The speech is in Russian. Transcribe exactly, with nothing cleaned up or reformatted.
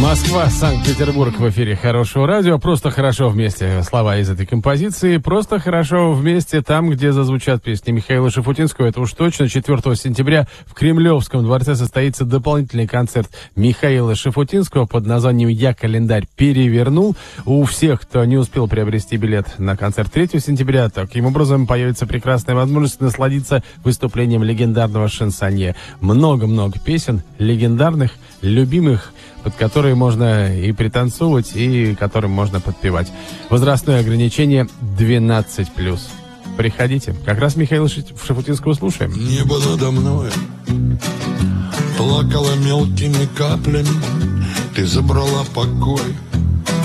Москва, Санкт-Петербург в эфире Хорошего радио. Просто хорошо вместе. Слова из этой композиции. Просто хорошо вместе там, где зазвучат песни Михаила Шафутинского. Это уж точно. четвёртого сентября в Кремлевском дворце состоится дополнительный концерт Михаила Шафутинского под названием «Я календарь перевернул». У всех, кто не успел приобрести билет на концерт третьего сентября, таким образом появится прекрасная возможность насладиться выступлением легендарного шансонье. Много-много песен легендарных, любимых, под которые можно и пританцовывать, и которым можно подпевать. Возрастное ограничение двенадцать плюс. Приходите. Как раз Михаила Шафутинского слушаем. Небо надо мной плакало мелкими каплями. Ты забрала покой